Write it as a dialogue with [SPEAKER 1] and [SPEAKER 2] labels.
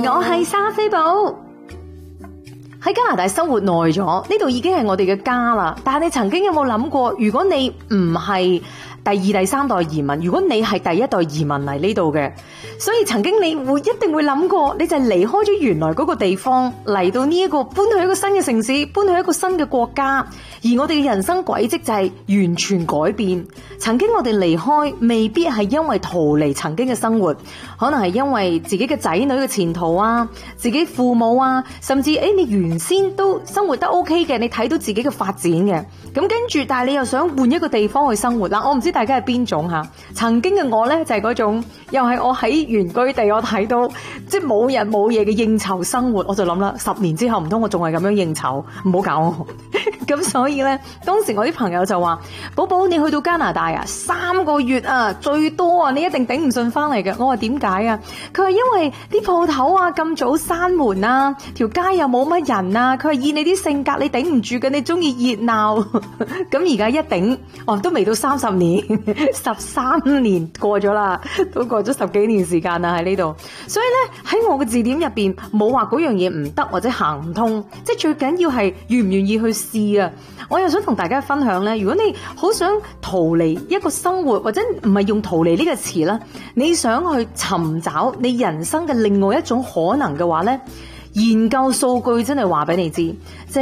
[SPEAKER 1] 我係莎菲寶。喺加拿大生活耐咗，呢度已經係我哋嘅家啦。但係你曾經有冇諗過，如果你唔係第二、第三代移民，如果你係第一代移民嚟呢度嘅，所以曾經你一定會諗過，你就係離開咗原來嗰個地方，嚟到呢一個搬去一個新嘅城市，搬去一個新嘅國家，而我哋嘅人生軌跡就係完全改變。曾經我哋離開，未必係因為逃離曾經嘅生活，可能係因為自己嘅仔女嘅前途啊，自己父母啊，甚至你原先都生活得 OK 嘅，你睇到自己嘅發展嘅，咁跟住，但係你又想換一個地方去生活啦。我唔知大家係邊種吓？曾經嘅我呢，就係嗰種，又係我喺原居地，我睇到即係冇日冇夜嘅應酬生活，我就諗啦，10年之後唔通我仲係咁樣應酬，唔好搞我。咁所以呢，當時我啲朋友就話：寶寶，你去到加拿大啊，3個月啊最多啊，你一定頂唔順翻嚟嘅。我話點解啊？佢話因為啲鋪頭啊咁早閂門啊，條街又冇乜人啊。佢話以你啲性格，你頂唔住嘅，你中意熱鬧。咁而家一頂，都未到30年，13年過咗啦，都過咗10幾年時間啦喺呢度。所以呢，喺我嘅字典入邊冇話嗰樣嘢唔得或者行唔通，即係最緊要係願唔願意去試啊！我又想同大家分享呢，如果你好想逃離一個生活，或者唔係用逃離呢個詞啦，你想去尋找你人生嘅另外一種可能嘅話呢，研究數據真係話俾你知。